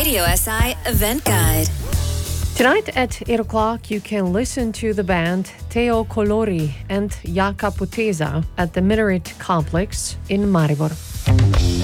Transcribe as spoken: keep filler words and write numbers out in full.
Radio S I Event Guide. Tonight at eight o'clock, you can listen to the band Teo Colori and Jaca Puteza at the Minaret Complex in Maribor.